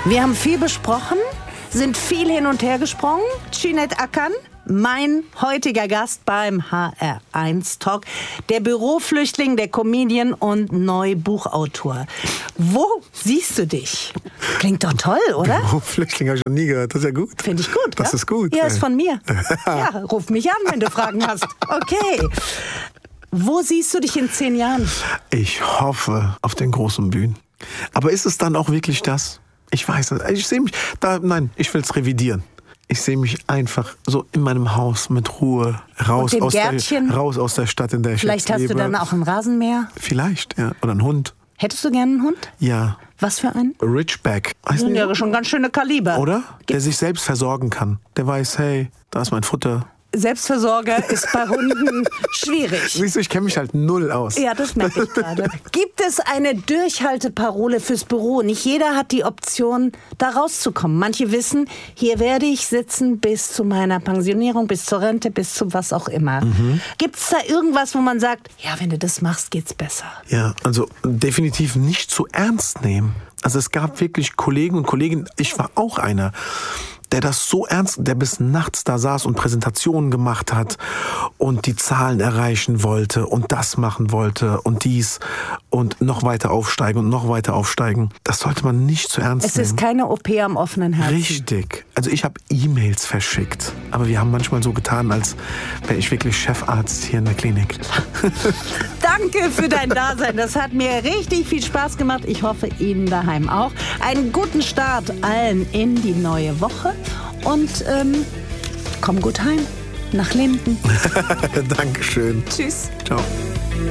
Wir haben viel besprochen, sind viel hin und her gesprungen. Cüneyt Akın, mein heutiger Gast beim HR1 Talk, der Büroflüchtling, der Comedian und Neubuchautor. Wo siehst du dich? Klingt doch toll, oder? Büroflüchtling habe ich noch nie gehört. Das ist ja gut. Finde ich gut. Das ist gut. Ja, ist von mir. Ja, ruf mich an, wenn du Fragen hast. Okay. Wo siehst du dich in 10 Jahren? Ich hoffe auf den großen Bühnen. Aber ist es dann auch wirklich das? Ich weiß es. Ich sehe mich nein, ich will es revidieren. Ich sehe mich einfach so in meinem Haus mit Ruhe raus aus der Stadt, in der ich Vielleicht jetzt lebe. hast du dann auch ein Rasenmäher? Vielleicht, ja. Oder einen Hund. Hättest du gerne einen Hund? Ja. Was für einen? Ridgeback. Das sind ja schon ganz schöne Kaliber. Oder? Der sich selbst versorgen kann. Der weiß, hey, da ist mein Futter. Selbstversorger ist bei Hunden schwierig. Siehst du, ich kenne mich halt null aus. Ja, das merke ich gerade. Gibt es eine Durchhalteparole fürs Büro? Nicht jeder hat die Option, da rauszukommen. Manche wissen, hier werde ich sitzen bis zu meiner Pensionierung, bis zur Rente, bis zu was auch immer. Gibt es da irgendwas, wo man sagt, ja, wenn du das machst, geht's besser? Ja, also definitiv nicht zu ernst nehmen. Also es gab wirklich Kollegen und Kolleginnen, ich war auch einer, der das so ernst, der bis nachts da saß und Präsentationen gemacht hat und die Zahlen erreichen wollte und das machen wollte und dies und noch weiter aufsteigen und noch weiter aufsteigen. Das sollte man nicht zu ernst nehmen. Es ist keine OP am offenen Herzen. Richtig. Also ich habe E-Mails verschickt, aber wir haben manchmal so getan, als wäre ich wirklich Chefarzt hier in der Klinik. Danke für dein Dasein. Das hat mir richtig viel Spaß gemacht. Ich hoffe, Ihnen daheim auch. Einen guten Start allen in die neue Woche. Und komm gut heim. Nach Linden. Dankeschön. Tschüss. Ciao.